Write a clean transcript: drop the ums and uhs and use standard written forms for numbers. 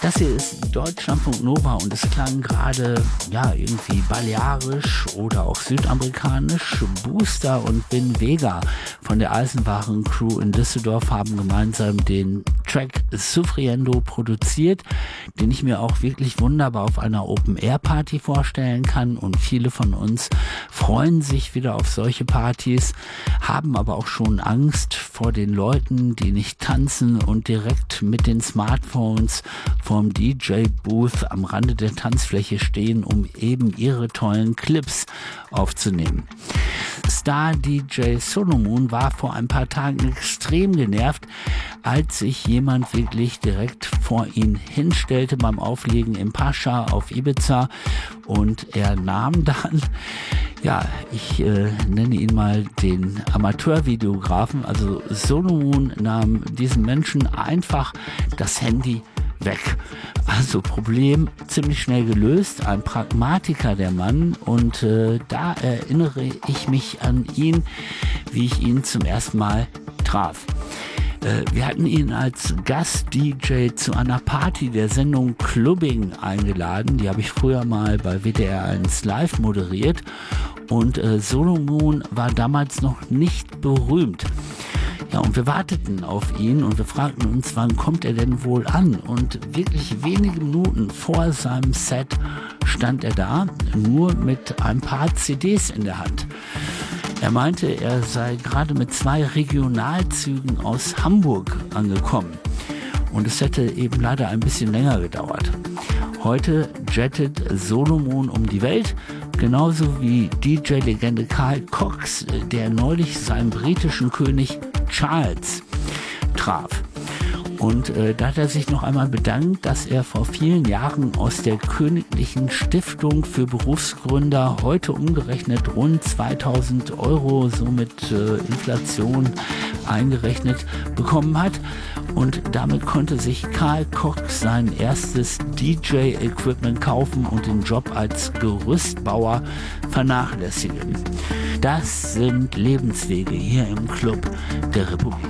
Das hier ist Deutschlandfunk Nova und es klang gerade irgendwie balearisch oder auch südamerikanisch. Booster und Ben Vega von der Eisenwaren-Crew in Düsseldorf haben gemeinsam den Track Sufriendo produziert, den ich mir auch wirklich wunderbar auf einer Open-Air-Party vorstellen kann, und viele von uns freuen sich wieder auf solche Partys, haben aber auch schon Angst vor den Leuten, die nicht tanzen und direkt mit den Smartphones vorm DJ-Booth am Rande der Tanzfläche stehen, um eben ihre tollen Clips aufzunehmen. Star-DJ Solomon war vor ein paar Tagen extrem genervt, als sich jemand wirklich direkt vor ihn hinstellte beim Auflegen im Pascha auf Ibiza, und er nahm dann, ich nenne ihn mal den Amateurvideografen, also Solomon nahm diesem Menschen einfach das Handy weg. Also Problem ziemlich schnell gelöst, ein Pragmatiker der Mann, und da erinnere ich mich an ihn, wie ich ihn zum ersten Mal traf. Wir hatten ihn als Gast-DJ zu einer Party der Sendung Clubbing eingeladen. Die habe ich früher mal bei WDR 1 live moderiert, und Solomon war damals noch nicht berühmt. Ja, und wir warteten auf ihn und wir fragten uns, wann kommt er denn wohl an? Und wirklich wenige Minuten vor seinem Set stand er da, nur mit ein paar CDs in der Hand. Er meinte, er sei gerade mit 2 Regionalzügen aus Hamburg angekommen, und es hätte eben leider ein bisschen länger gedauert. Heute jettet Solomon um die Welt, genauso wie DJ-Legende Carl Cox, der neulich seinen britischen König Charles traf. Und da hat er sich noch einmal bedankt, dass er vor vielen Jahren aus der Königlichen Stiftung für Berufsgründer heute umgerechnet rund 2.000 Euro, so mit Inflation eingerechnet, bekommen hat. Und damit konnte sich Carl Cox sein erstes DJ-Equipment kaufen und den Job als Gerüstbauer vernachlässigen. Das sind Lebenswege hier im Club der Republik.